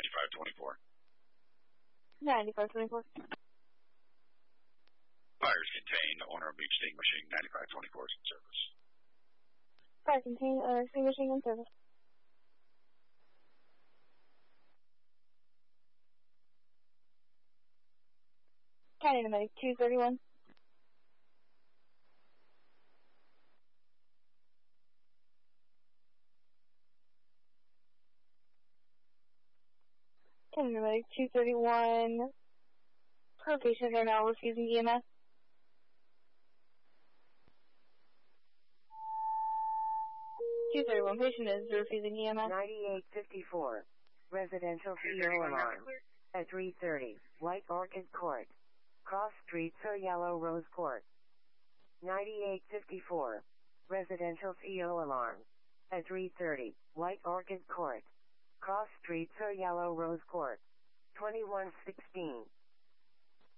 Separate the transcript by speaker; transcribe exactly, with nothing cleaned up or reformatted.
Speaker 1: ninety-five twenty-four.
Speaker 2: ninety-five twenty-four.
Speaker 1: Fires contained, owner of extinguishing, ninety-five twenty-four is in service.
Speaker 2: Fire contained, owner extinguishing in service. County Medic two thirty-one. County Medic two thirty-one. Her patients are now refusing E M S. two thirty-one patient is refusing E M S.
Speaker 3: ninety-eight fifty-four. Residential C O alarm. At three thirty. White Orchid Court. Cross Street, Sir Yellow Rose Court. ninety-eight fifty-four. Residential C O alarm. At three thirty. White Orchid Court. Cross Street, Sir Yellow Rose Court. twenty-one sixteen.